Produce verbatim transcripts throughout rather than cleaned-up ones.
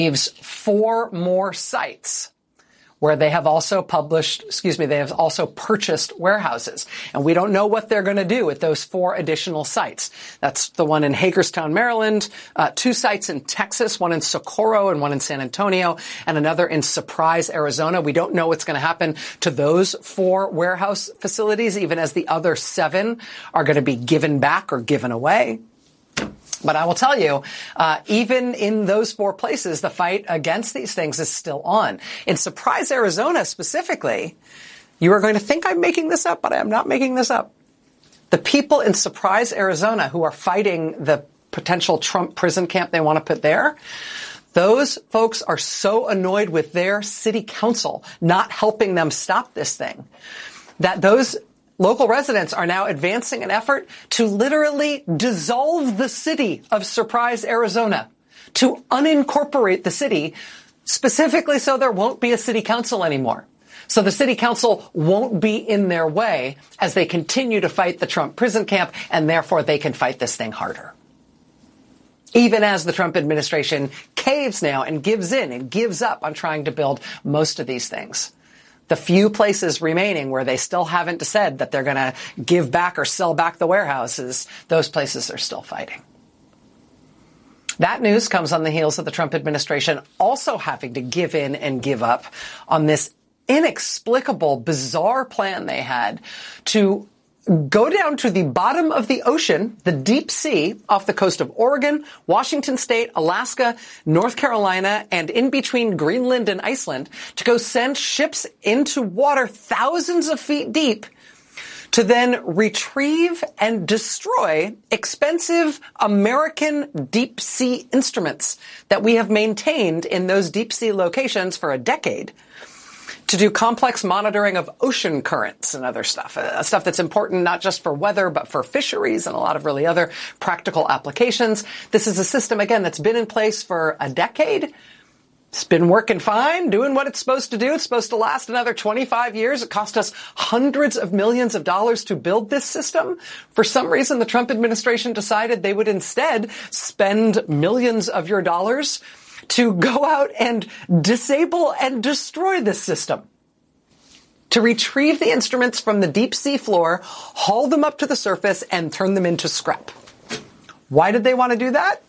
leaves four more sites where they have also published, excuse me, they have also purchased warehouses. And we don't know what they're going to do with those four additional sites. That's the one in Hagerstown, Maryland, uh, two sites in Texas, one in Socorro and one in San Antonio, and another in Surprise, Arizona. We don't know what's going to happen to those four warehouse facilities, even as the other seven are going to be given back or given away. But I will tell you, uh, even in those four places, the fight against these things is still on. In Surprise, Arizona specifically, you are going to think I'm making this up, but I am not making this up. The people in Surprise, Arizona who are fighting the potential Trump prison camp they want to put there, those folks are so annoyed with their city council not helping them stop this thing that those local residents are now advancing an effort to literally dissolve the city of Surprise, Arizona, to unincorporate the city, specifically so there won't be a city council anymore. So the city council won't be in their way as they continue to fight the Trump prison camp, and therefore they can fight this thing harder. Even as the Trump administration caves now and gives in and gives up on trying to build most of these things. The few places remaining where they still haven't said that they're going to give back or sell back the warehouses, those places are still fighting. That news comes on the heels of the Trump administration also having to give in and give up on this inexplicable, bizarre plan they had to go down to the bottom of the ocean, the deep sea, off the coast of Oregon, Washington State, Alaska, North Carolina, and in between Greenland and Iceland to go send ships into water thousands of feet deep to then retrieve and destroy expensive American deep sea instruments that we have maintained in those deep sea locations for a decade, to do complex monitoring of ocean currents and other stuff, uh, stuff that's important not just for weather, but for fisheries and a lot of really other practical applications. This is a system, again, that's been in place for a decade. It's been working fine, doing what it's supposed to do. It's supposed to last another twenty-five years. It cost us hundreds of millions of dollars to build this system. For some reason, the Trump administration decided they would instead spend millions of your dollars to go out and disable and destroy this system, to retrieve the instruments from the deep sea floor, haul them up to the surface, and turn them into scrap. Why did they want to do that?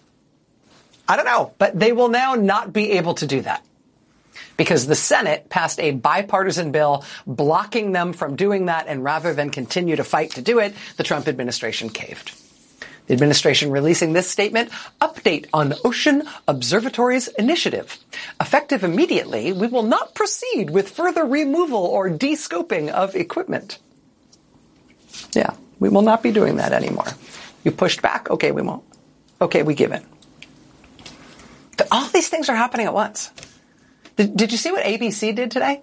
I don't know, but they will now not be able to do that because the Senate passed a bipartisan bill blocking them from doing that, and rather than continue to fight to do it, the Trump administration caved. The administration releasing this statement: update on Ocean Observatory's initiative. Effective immediately, we will not proceed with further removal or de-scoping of equipment. Yeah, we will not be doing that anymore. You pushed back? Okay, we won't. Okay, we give in. But all these things are happening at once. Did, did you see what A B C did today?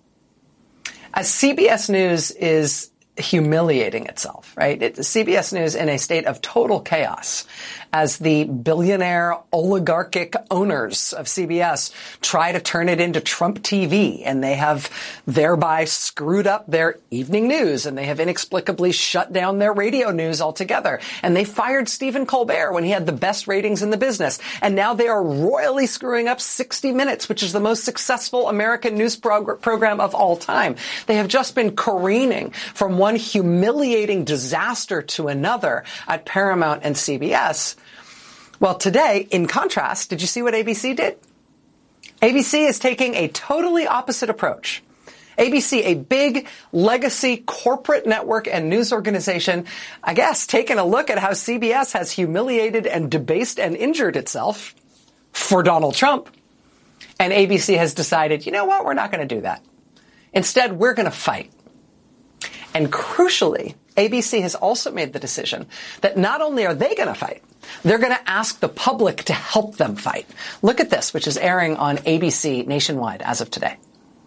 As C B S News is humiliating itself, right? It, C B S News in a state of total chaos as the billionaire oligarchic owners of C B S try to turn it into Trump T V, and they have thereby screwed up their evening news, and they have inexplicably shut down their radio news altogether. And they fired Stephen Colbert when he had the best ratings in the business. And now they are royally screwing up sixty minutes, which is the most successful American news prog- program of all time. They have just been careening from one humiliating disaster to another at Paramount and C B S. Well, today, in contrast, did you see what A B C did? A B C is taking a totally opposite approach. A B C, a big legacy corporate network and news organization, I guess, taking a look at how C B S has humiliated and debased and injured itself for Donald Trump. And A B C has decided, you know what, we're not going to do that. Instead, we're going to fight. And crucially, A B C has also made the decision that not only are they going to fight, they're going to ask the public to help them fight. Look at this, which is airing on A B C nationwide as of today.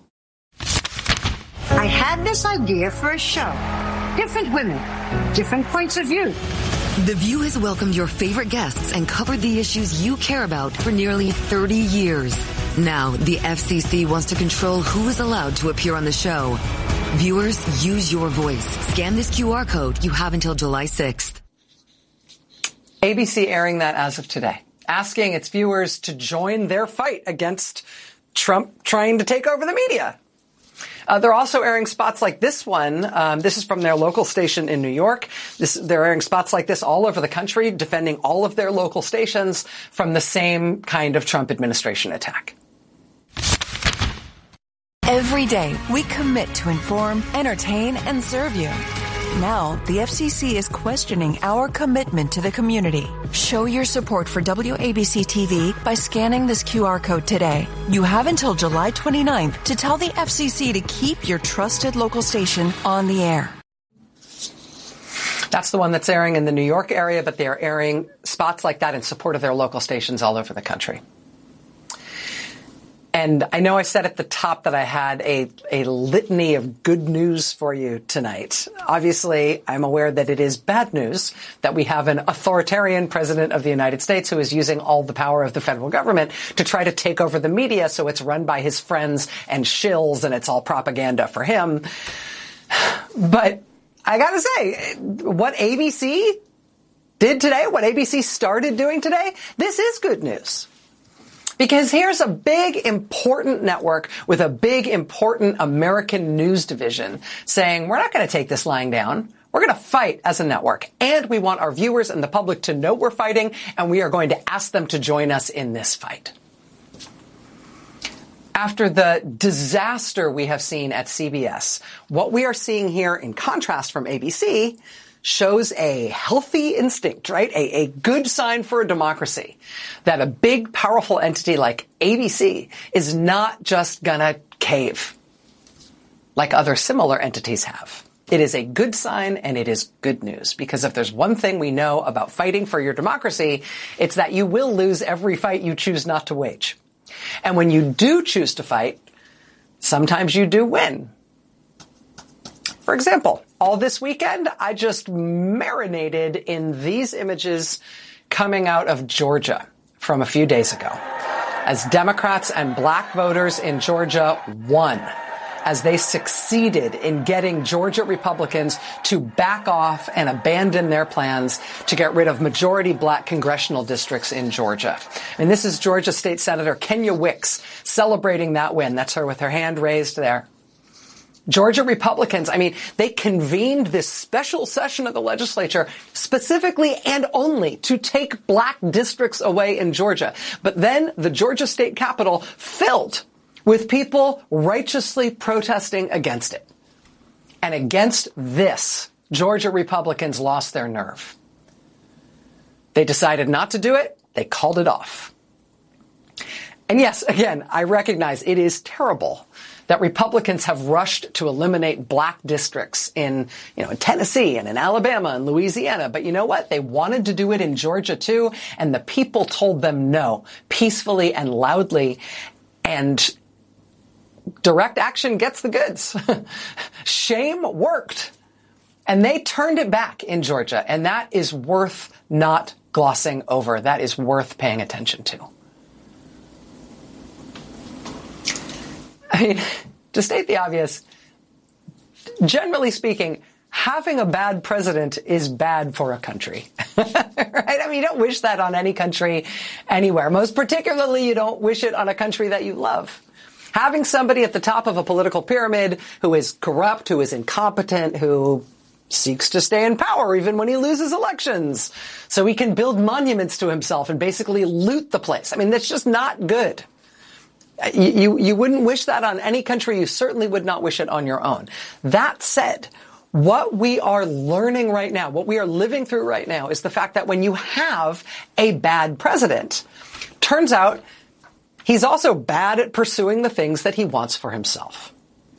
I had this idea for a show. Different women, different points of view. The View has welcomed your favorite guests and covered the issues you care about for nearly thirty years. Now, the F C C wants to control who is allowed to appear on the show. Viewers, use your voice. Scan this Q R code. You have until July sixth. A B C airing that as of today. asking its viewers to join their fight against Trump trying to take over the media. Uh, they're also airing spots like this one. Um, this is from their local station in New York. This, they're airing spots like this all over the country, defending all of their local stations from the same kind of Trump administration attack. Every day, we commit to inform, entertain, and serve you. Now, the F C C is questioning our commitment to the community. Show your support for W A B C T V by scanning this Q R code today. You have until July twenty-ninth to tell the F C C to keep your trusted local station on the air. That's the one that's airing in the New York area, but they're airing spots like that in support of their local stations all over the country. And I know I said at the top that I had a, a litany of good news for you tonight. Obviously, I'm aware that it is bad news that we have an authoritarian president of the United States who is using all the power of the federal government to try to take over the media so it's run by his friends and shills and it's all propaganda for him. But I gotta say, what A B C did today, what A B C started doing today, this is good news. Because here's a big, important network with a big, important American news division saying, we're not going to take this lying down. We're going to fight as a network. And we want our viewers and the public to know we're fighting, and we are going to ask them to join us in this fight. After the disaster we have seen at C B S, what we are seeing here, in contrast from A B C, shows a healthy instinct, right? A, a good sign for a democracy that a big, powerful entity like A B C is not just gonna cave like other similar entities have. It is a good sign and it is good news, because if there's one thing we know about fighting for your democracy, it's that you will lose every fight you choose not to wage. And when you do choose to fight, sometimes you do win. For example, all this weekend, I just marinated in these images coming out of Georgia from a few days ago, as Democrats and black voters in Georgia won, as they succeeded in getting Georgia Republicans to back off and abandon their plans to get rid of majority black congressional districts in Georgia. And this is Georgia State Senator Kenya Wicks celebrating that win. That's her with her hand raised there. Georgia Republicans, I mean, they convened this special session of the legislature specifically and only to take black districts away in Georgia. But then the Georgia State Capitol filled with people righteously protesting against it. And against this, Georgia Republicans lost their nerve. They decided not to do it. They called it off. And yes, again, I recognize it is terrible that Republicans have rushed to eliminate black districts in, you know, in Tennessee and in Alabama and Louisiana. But you know what? They wanted to do it in Georgia too, and the people told them no, peacefully and loudly. And direct action gets the goods. Shame worked. And they turned it back in Georgia, and that is worth not glossing over. That is worth paying attention to. I mean, to state the obvious, generally speaking, having a bad president is bad for a country, right? I mean, you don't wish that on any country anywhere. Most particularly, you don't wish it on a country that you love. Having somebody at the top of a political pyramid who is corrupt, who is incompetent, who seeks to stay in power even when he loses elections, so he can build monuments to himself and basically loot the place. I mean, that's just not good. You, you, you wouldn't wish that on any country. You certainly would not wish it on your own. That said, what we are learning right now, what we are living through right now, is the fact that when you have a bad president, turns out he's also bad at pursuing the things that he wants for himself.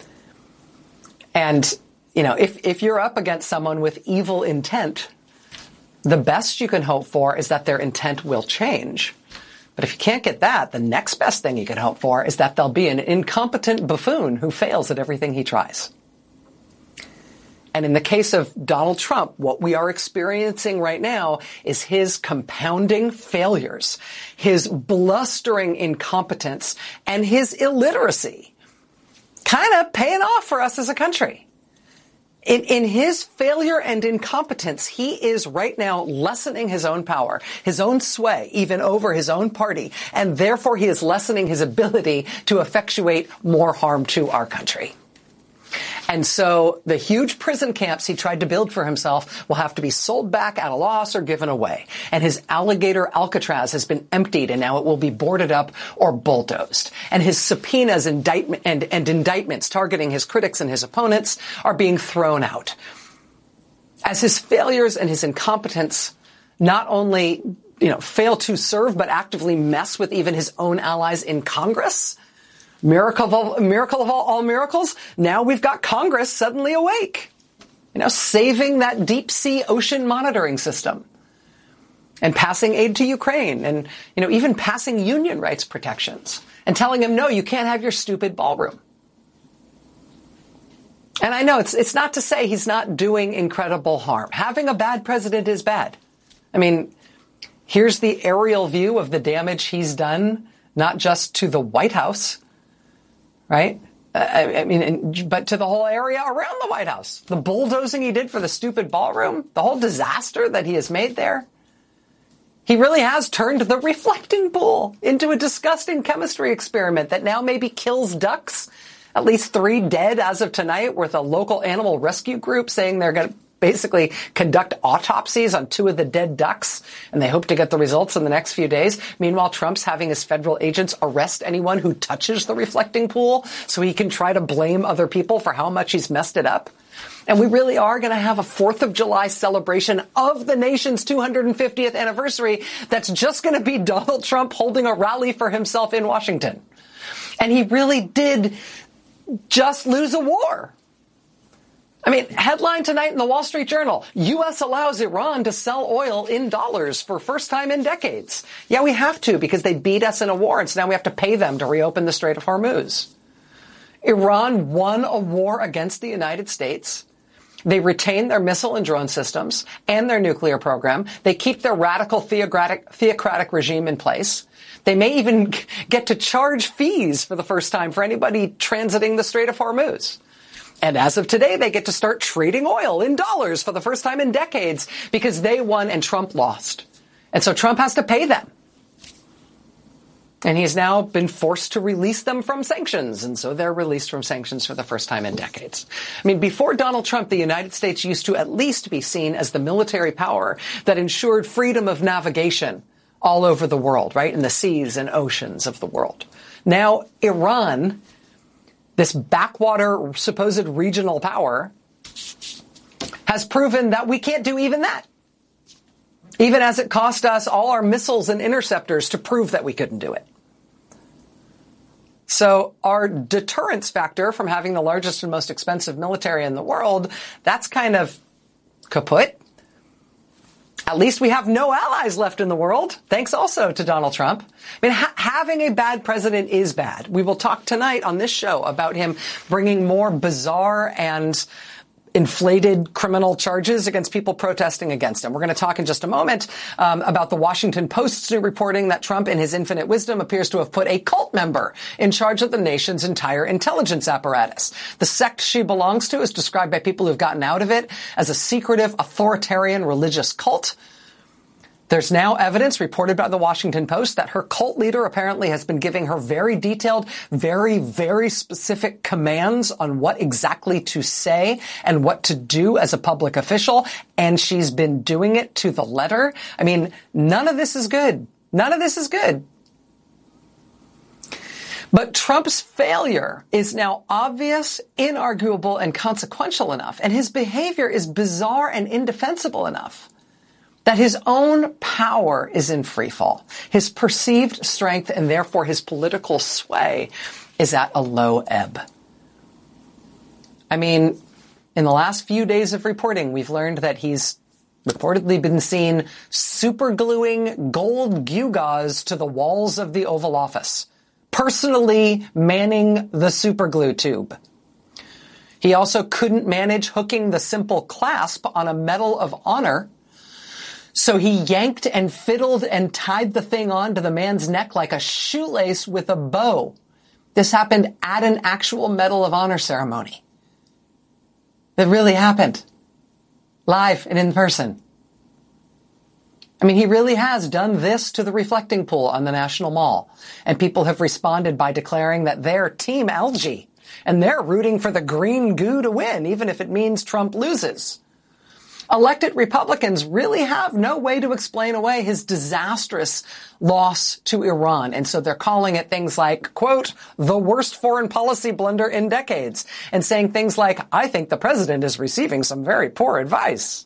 And, you know, if, if you're up against someone with evil intent, the best you can hope for is that their intent will change. But if you can't get that, the next best thing you can hope for is that there'll be an incompetent buffoon who fails at everything he tries. And in the case of Donald Trump, what we are experiencing right now is his compounding failures, his blustering incompetence, and his illiteracy kind of paying off for us as a country. In, in his failure and incompetence, he is right now lessening his own power, his own sway, even over his own party, and therefore he is lessening his ability to effectuate more harm to our country. And so the huge prison camps he tried to build for himself will have to be sold back at a loss or given away. And his alligator Alcatraz has been emptied, and now it will be boarded up or bulldozed. And his subpoenas indictment, and, and indictments targeting his critics and his opponents are being thrown out. As his failures and his incompetence not only, you know, fail to serve, but actively mess with even his own allies in Congress, Miracle of all, miracle of all, all miracles. Now we've got Congress suddenly awake, you know, saving that deep sea ocean monitoring system and passing aid to Ukraine and, you know, even passing union rights protections and telling him, no, you can't have your stupid ballroom. And I know it's, it's not to say he's not doing incredible harm. Having a bad president is bad. I mean, here's the aerial view of the damage he's done, not just to the White House, right? Uh, I, I mean, and, but to the whole area around the White House. The bulldozing he did for the stupid ballroom, the whole disaster that he has made there. He really has turned the reflecting pool into a disgusting chemistry experiment that now maybe kills ducks. At least three dead as of tonight, with a local animal rescue group saying they're going to basically conduct autopsies on two of the dead ducks, and they hope to get the results in the next few days. Meanwhile, Trump's having his federal agents arrest anyone who touches the reflecting pool so he can try to blame other people for how much he's messed it up. And we really are going to have a fourth of July celebration of the nation's two hundred fiftieth anniversary that's just going to be Donald Trump holding a rally for himself in Washington. And he really did just lose a war. I mean, headline tonight in the Wall Street Journal, U S allows Iran to sell oil in dollars for first time in decades. Yeah, we have to, because they beat us in a war, and so now we have to pay them to reopen the Strait of Hormuz. Iran won a war against the United States. They retain their missile and drone systems and their nuclear program. They keep their radical theocratic, theocratic regime in place. They may even get to charge fees for the first time for anybody transiting the Strait of Hormuz. And as of today, they get to start trading oil in dollars for the first time in decades because they won and Trump lost. And so Trump has to pay them. And he's now been forced to release them from sanctions. And so they're released from sanctions for the first time in decades. I mean, before Donald Trump, the United States used to at least be seen as the military power that ensured freedom of navigation all over the world, right? In the seas and oceans of the world. Now, Iran, this backwater supposed regional power, has proven that we can't do even that. Even as it cost us all our missiles and interceptors to prove that we couldn't do it. So our deterrence factor from having the largest and most expensive military in the world, that's kind of kaput. At least we have no allies left in the world, thanks also to Donald Trump. I mean, ha- having a bad president is bad. We will talk tonight on this show about him bringing more bizarre and inflated criminal charges against people protesting against him. We're going to talk in just a moment um, about the Washington Post's new reporting that Trump, in his infinite wisdom, appears to have put a cult member in charge of the nation's entire intelligence apparatus. The sect she belongs to is described by people who've gotten out of it as a secretive, authoritarian religious cult. There's now evidence reported by the Washington Post that her cult leader apparently has been giving her very detailed, very, very specific commands on what exactly to say and what to do as a public official. And she's been doing it to the letter. I mean, none of this is good. None of this is good. But Trump's failure is now obvious, inarguable, and consequential enough. And his behavior is bizarre and indefensible enough that his own power is in freefall. His perceived strength and therefore his political sway is at a low ebb. I mean, in the last few days of reporting, we've learned that he's reportedly been seen supergluing gold gewgaws to the walls of the Oval Office, personally manning the superglue tube. He also couldn't manage hooking the simple clasp on a Medal of Honor, so he yanked and fiddled and tied the thing onto the man's neck like a shoelace with a bow. This happened at an actual Medal of Honor ceremony. That really happened. Live and in person. I mean, he really has done this to the reflecting pool on the National Mall. And people have responded by declaring that they're Team Algae. And they're rooting for the green goo to win, even if it means Trump loses. Elected Republicans really have no way to explain away his disastrous loss to Iran. And so they're calling it things like, quote, the worst foreign policy blunder in decades. And saying things like, I think the president is receiving some very poor advice.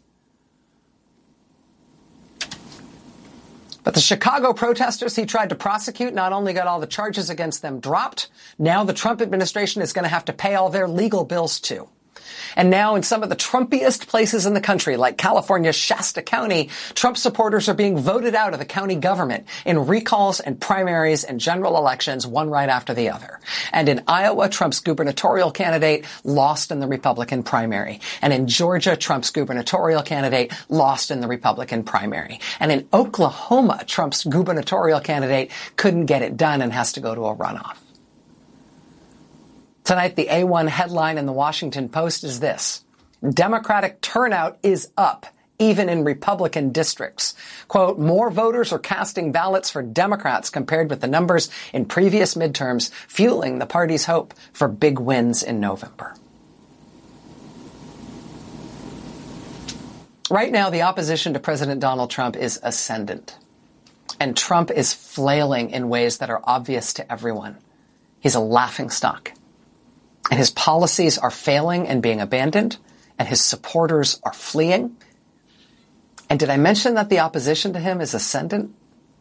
But the Chicago protesters he tried to prosecute not only got all the charges against them dropped, now the Trump administration is going to have to pay all their legal bills too. And now in some of the Trumpiest places in the country, like California's Shasta County, Trump supporters are being voted out of the county government in recalls and primaries and general elections, one right after the other. And in Iowa, Trump's gubernatorial candidate lost in the Republican primary. And in Georgia, Trump's gubernatorial candidate lost in the Republican primary. And in Oklahoma, Trump's gubernatorial candidate couldn't get it done and has to go to a runoff. Tonight, the A one headline in the Washington Post is this: Democratic turnout is up, even in Republican districts. Quote, more voters are casting ballots for Democrats compared with the numbers in previous midterms, fueling the party's hope for big wins in November. Right now, the opposition to President Donald Trump is ascendant. And Trump is flailing in ways that are obvious to everyone. He's a laughingstock. And his policies are failing and being abandoned, and his supporters are fleeing. And did I mention that the opposition to him is ascendant?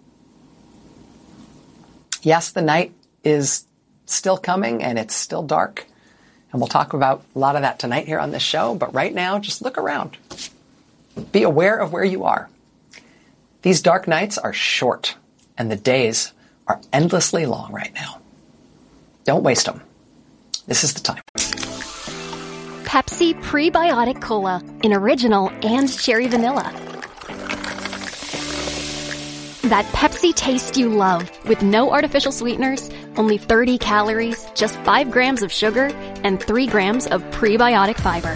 Yes, the night is still coming, and it's still dark. And we'll talk about a lot of that tonight here on this show. But right now, just look around. Be aware of where you are. These dark nights are short, and the days are endlessly long right now. Don't waste them. This is the time. Pepsi Prebiotic Cola in original and cherry vanilla. That Pepsi taste you love with no artificial sweeteners, only thirty calories, just five grams of sugar, and three grams of prebiotic fiber.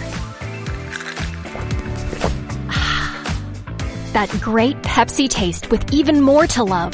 That great Pepsi taste with even more to love.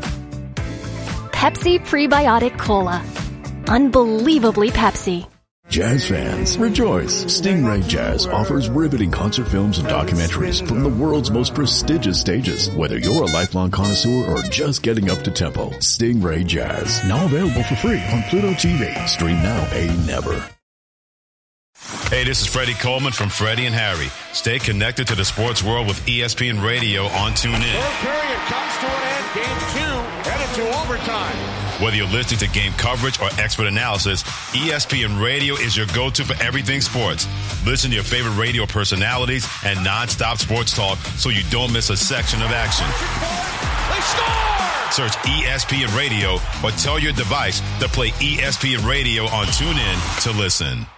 Pepsi Prebiotic Cola. Unbelievably Pepsi. Jazz fans, rejoice! Stingray Jazz offers riveting concert films and documentaries from the world's most prestigious stages. Whether you're a lifelong connoisseur or just getting up to tempo, Stingray Jazz, now available for free on Pluto T V. Stream now, pay never. Hey, this is Freddie Coleman from Freddie and Harry. Stay connected to the sports world with E S P N Radio on TuneIn. Third period comes to an end. Game two headed to overtime. Whether you're listening to game coverage or expert analysis, E S P N Radio is your go-to for everything sports. Listen to your favorite radio personalities and non-stop sports talk so you don't miss a section of action. They score! Search E S P N Radio or tell your device to play E S P N Radio on TuneIn to listen.